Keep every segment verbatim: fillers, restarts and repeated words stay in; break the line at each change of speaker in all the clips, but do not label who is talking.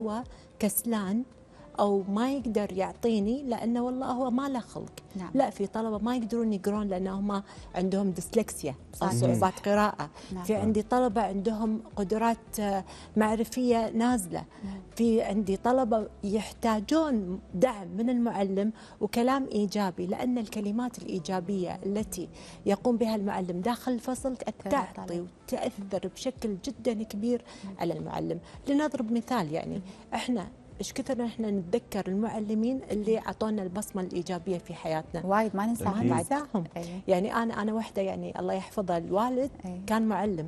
هو كسلان أو ما يقدر يعطيني لأنه والله هو ما له خلق.
نعم.
لا، في طلبة ما يقدرون يقرون لأنهم عندهم ديسلكسيا أو
صحيح.
صعوبات قراءة.
نعم.
في عندي طلبة عندهم قدرات معرفية نازلة.
نعم.
في عندي طلبة يحتاجون دعم من المعلم وكلام إيجابي، لأن الكلمات الإيجابية التي يقوم بها المعلم داخل الفصل تعطي وتأثر بشكل جدا كبير على المعلم. لنضرب مثال، يعني احنا ايش كثر احنا نتذكر المعلمين اللي اعطونا البصمه الايجابيه في حياتنا،
وايد ما ننساهم.
ما ننساهم.
أيه.
يعني انا انا واحده، يعني الله يحفظها، الوالد
أيه.
كان معلم،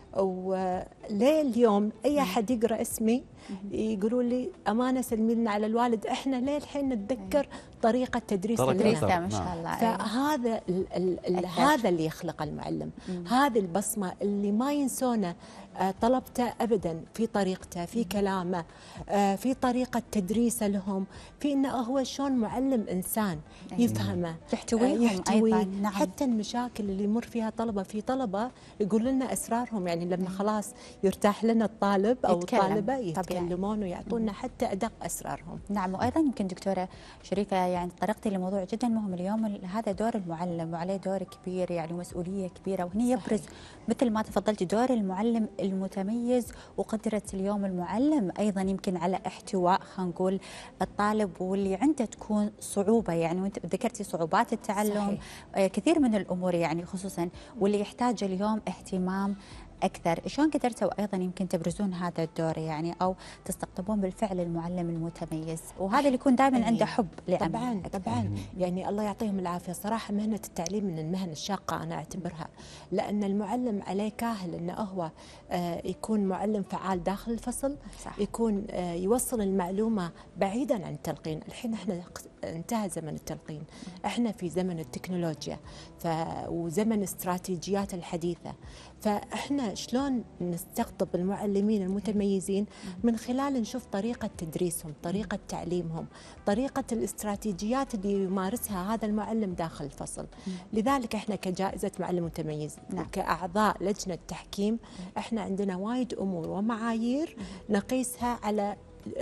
وليه اليوم اي احد يقرا اسمي يقولوا لي امانه سلمي لنا على الوالد، احنا ليه الحين نتذكر طريقه تدريسه
تدريسه ما شاء الله.
فهذا ال ال ال هذا اللي يخلق المعلم. مم. هذه البصمه اللي ما ينسونه طلبته ابدا، في طريقته، في كلامه، في طريقه تدريسه لهم، في انه هو شلون معلم انسان يفهمه،
يحتويهم
يحتوي.
أيضاً. نعم.
حتى المشاكل اللي يمر فيها طلبه، في طلبه يقول لنا اسرارهم، يعني لما خلاص يرتاح لنا الطالب او الطالبه يتكلمون ويعطونا حتى ادق اسرارهم.
نعم. وايضا يمكن دكتوره شريفه يعني طرقتي لموضوع جدا مهم اليوم، هذا دور المعلم وعليه دور كبير، يعني مسؤوليه كبيره، وهنا يبرز مثل ما تفضلت دور المعلم المتميز وقدره اليوم المعلم ايضا يمكن على احتواء خلينا نقول الطالب واللي عنده تكون صعوبه، يعني وانت ذكرتي صعوبات التعلم. صحيح. كثير من الامور يعني خصوصا واللي يحتاج اليوم اهتمام أكثر. شلون قدرتوا أيضا يمكن تبرزون هذا الدور، يعني أو تستقطبون بالفعل المعلم المتميز، وهذا اللي يكون دائما عنده حب لعمله؟
طبعا طبعا، يعني الله يعطيهم العافية صراحة. مهنة التعليم من المهن الشاقة أنا أعتبرها، لأن المعلم عليه كاهل أنه هو يكون معلم فعال داخل الفصل. صح. يكون يوصل المعلومة بعيدا عن التلقين. الحين احنا انتهى زمن التلقين، احنا في زمن التكنولوجيا ف... وزمن الاستراتيجيات الحديثة. فاحنا شلون نستقطب المعلمين المتميزين؟ من خلال نشوف طريقة تدريسهم، طريقة تعليمهم، طريقة الاستراتيجيات اللي يمارسها هذا المعلم داخل الفصل. لذلك احنا كجائزة معلم متميز وكأعضاء لجنة تحكيم احنا عندنا وايد امور ومعايير نقيسها على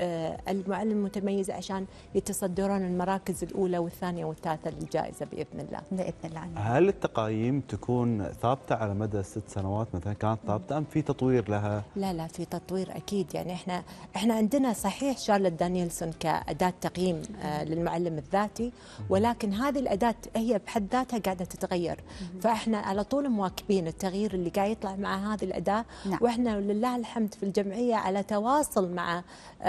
المعلم المتميز عشان يتصدرون المراكز الأولى والثانية والثالثة للجائزة بإذن الله.
بإذن الله.
هل التقايم تكون ثابتة على مدى ست سنوات مثلا كانت ثابتة أم في تطوير لها؟
لا لا، في تطوير أكيد. يعني إحنا إحنا عندنا صحيح شارلوت دانييلسون كأداة تقييم آه للمعلم الذاتي، ولكن هذه الأداة هي بحد ذاتها قاعدة تتغير، فإحنا على طول مواكبين التغيير اللي قاعد يطلع مع هذه الأداة. نعم. وإحنا لله الحمد في الجمعية على تواصل مع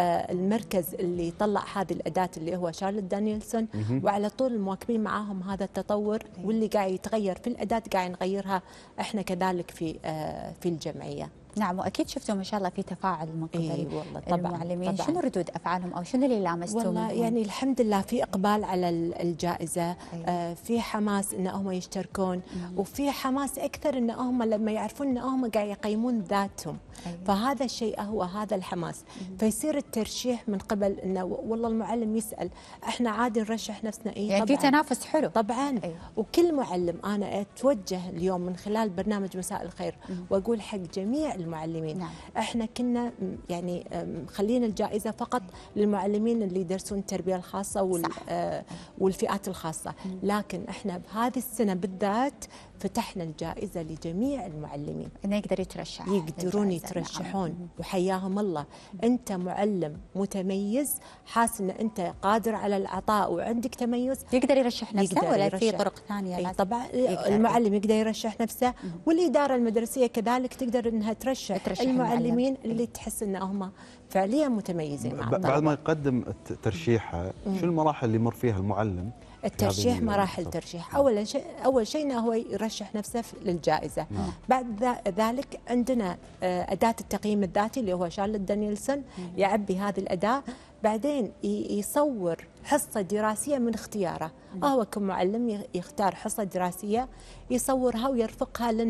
المركز اللي طلع هذه الأداة اللي هو شارلوت دانييلسون، وعلى طول مواكبين معاهم هذا التطور، واللي قاعد يتغير في الأداة قاعد نغيرها احنا كذلك في في الجمعية.
نعم. واكيد شفتوا ما شاء الله في تفاعل من قبل
إيه والله طبعًا
المعلمين.
طبعًا.
شنو ردود افعالهم او شنو اللي لامستوا
والله
منهم؟
يعني الحمد لله في اقبال على الجائزه. أيه. آه في حماس ان هم يشتركون. مم. وفي حماس اكثر ان هم لما يعرفون ان هم قاعد يقيمون ذاتهم. أيه. فهذا الشيء هو هذا الحماس. مم. فيصير الترشيح من قبل انه والله المعلم يسال احنا عادي نرشح نفسنا. اي
يعني في تنافس حلو
طبعا.
أيه.
وكل معلم انا اتوجه اليوم من خلال برنامج مساء الخير. مم. واقول حق جميع المعلمين. نعم. احنا كنا يعني مخلين الجائزه فقط للمعلمين اللي يدرسون التربيه الخاصه وال آه والفئات الخاصه، لكن احنا بهذه السنه بالذات فتحنا الجائزه لجميع المعلمين
انه يقدر يترشح،
يقدرون يترشحون. نعم. وحياهم الله. انت معلم متميز حاس ان انت قادر على العطاء وعندك تميز،
يقدر يرشح نفسه يقدر ولا يرشح. في طرق ثانيه؟
طبعا يقدر. المعلم يقدر يرشح نفسه، والاداره المدرسيه كذلك تقدر انها ترشح, ترشح المعلمين اللي تحس ان هم فعليا متميزين مع الطلبة.
بعد ما يقدم ترشيحه شو المراحل اللي يمر فيها المعلم؟
الترشيح مراحل ترشيح. أول شيء أول شيء هو يرشح نفسه للجائزة. مم. بعد ذلك عندنا أداة التقييم الذاتي اللي هو شارلوت دانييلسون. يعبي هذه الأداة، بعدين يصور حصة دراسية من اختياره. مم. هو كمعلم يختار حصة دراسية يصورها ويرفقها لنا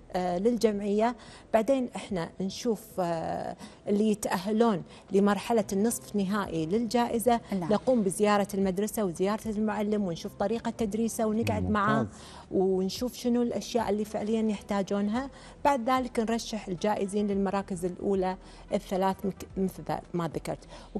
للجمعية. بعدين احنا نشوف اللي يتأهلون لمرحلة النصف نهائي للجائزة،
نعم.
نقوم بزيارة المدرسة وزيارة المعلم ونشوف طريقة تدريسه ونقعد
ممتاز.
معاه ونشوف شنو الأشياء اللي فعليا يحتاجونها. بعد ذلك نرشح الجائزين للمراكز الأولى الثلاث مثل ما ذكرت.